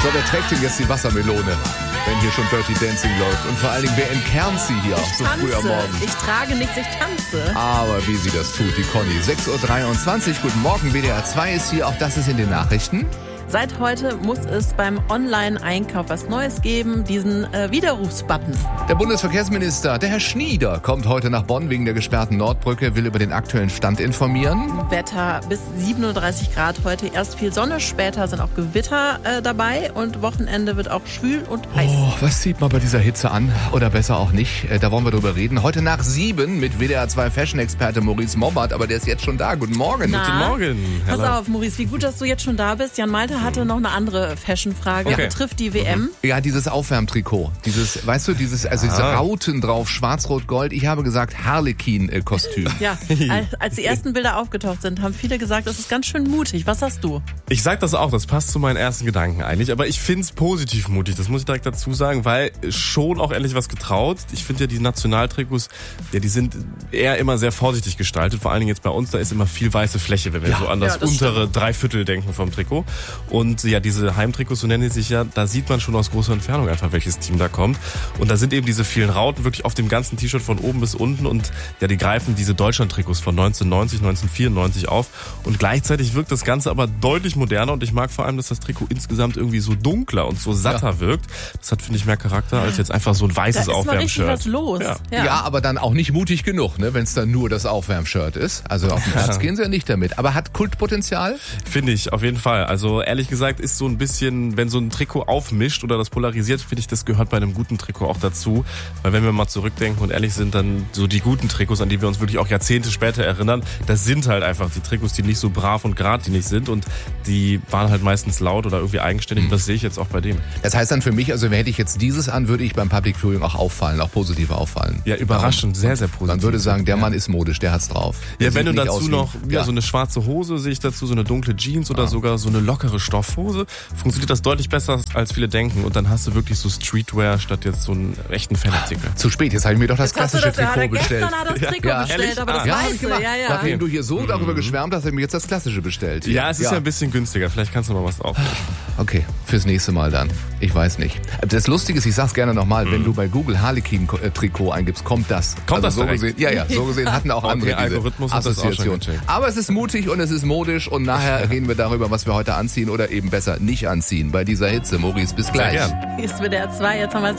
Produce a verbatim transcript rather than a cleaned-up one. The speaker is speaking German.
So, wer trägt denn jetzt die Wassermelone, wenn hier schon Dirty Dancing läuft? Und vor allen Dingen, wer entkernt sie hier ich so tanze. früh am Morgen? Ich trage nichts, ich tanze. Aber wie sie das tut, die Conny. sechs Uhr dreiundzwanzig, guten Morgen, W D R zwei ist hier, auch das ist in den Nachrichten. Seit heute muss es beim Online-Einkauf was Neues geben, diesen äh, Widerrufsbutton. Der Bundesverkehrsminister, der Herr Schnieder, kommt heute nach Bonn wegen der gesperrten Nordbrücke, will über den aktuellen Stand informieren. Wetter bis siebenunddreißig Grad heute, erst viel Sonne, später sind auch Gewitter äh, dabei und Wochenende wird auch schwül und heiß. Oh, was zieht man bei dieser Hitze an? Oder besser auch nicht, äh, da wollen wir drüber reden. Heute nach sieben mit W D R zwei Fashion-Experte Maurice Mobbert, aber der ist jetzt schon da. Guten Morgen. Na, Guten Morgen. Pass Hello. auf, Maurice, wie gut, dass du jetzt schon da bist. Jan Malte hatte noch eine andere Fashion-Frage, Okay. betrifft die W M. Ja, dieses Aufwärmtrikot, dieses, weißt du, dieses, also diese Rauten drauf, schwarz-rot-gold. Ich habe gesagt Harlequin-Kostüm. Ja, als- als die ersten Bilder aufgetaucht sind, haben viele gesagt, das ist ganz schön mutig. Was hast du? Ich sag das auch, das passt zu meinen ersten Gedanken eigentlich, aber ich find's positiv mutig, das muss ich direkt dazu sagen, weil schon auch ehrlich was getraut. Ich finde ja die Nationaltrikots, ja, die sind eher immer sehr vorsichtig gestaltet, vor allen Dingen jetzt bei uns, da ist immer viel weiße Fläche, wenn wir Ja. so an das, Ja, das untere Dreiviertel denken vom Trikot. Und ja, diese Heimtrikots, so nennen die sich ja, da sieht man schon aus großer Entfernung einfach, welches Team da kommt. Und da sind eben diese vielen Rauten wirklich auf dem ganzen T-Shirt von oben bis unten und ja, die greifen diese Deutschland-Trikots von neunzehnhundertneunzig, neunzehnhundertvierundneunzig auf. Und gleichzeitig wirkt das Ganze aber deutlich moderner und ich mag vor allem, dass das Trikot insgesamt irgendwie so dunkler und so satter Ja. wirkt. Das hat, finde ich, mehr Charakter als jetzt einfach so ein weißes Da ist mal richtig Aufwärmshirt. was los. Ja. Ja. aber dann auch nicht mutig genug, ne, wenn es dann nur das Aufwärmshirt ist. Also auf den Platz gehen sie ja nicht damit. Aber hat Kultpotenzial? Finde ich, auf jeden Fall. Also ehrlich gesagt ist so ein bisschen, wenn so ein Trikot aufmischt oder das polarisiert, finde ich, das gehört bei einem guten Trikot auch dazu. Weil wenn wir mal zurückdenken und ehrlich sind, dann so die guten Trikots, an die wir uns wirklich auch Jahrzehnte später erinnern, das sind halt einfach die Trikots, die nicht so brav und geradlinig sind und die waren halt meistens laut oder irgendwie eigenständig. Und das sehe ich jetzt auch bei denen. Das heißt dann für mich, also hätte ich jetzt dieses an, würde ich beim Public Viewing auch auffallen, auch positiv auffallen. Ja, überraschend, sehr, sehr positiv. Man würde sagen, der Mann ist modisch, der hat's drauf. Der Ja, wenn sieht du nicht dazu aus wie- noch ja, ja. so eine schwarze Hose sehe ich dazu, so eine dunkle Jeans oder sogar so eine lockere Stoffhose, funktioniert das deutlich besser, als viele denken. Und dann hast du wirklich so Streetwear statt jetzt so einen echten Fanartikel. Zu spät, jetzt habe ich mir doch das Jetzt hast du klassische das, ja, Trikot bestellt. gestern hat er das Trikot Ja. bestellt, Ehrlich? aber das Ah. Ja, hab weißt ich du. gemacht. Ja, ja. Nachdem du hier so darüber geschwärmt hast, habe ich mir jetzt das klassische bestellt. Ja, es ist ja. ein bisschen günstiger. Vielleicht kannst du mal was drauf. Okay, fürs nächste Mal dann. Ich weiß nicht. Das Lustige ist, ich sag's gerne nochmal, wenn du bei Google Harlequin-Trikot eingibst, kommt das. Kommt das so direkt? gesehen, Ja, ja, so gesehen hatten auch Okay, andere diese Algorithmus hat das auch schon Assoziation. gecheckt. Aber es ist mutig und es ist modisch und nachher reden wir darüber, was wir heute anziehen oder eben besser nicht anziehen bei dieser Hitze. Maurice, bis gleich. gern. Hier ist W D R zwei, jetzt haben wir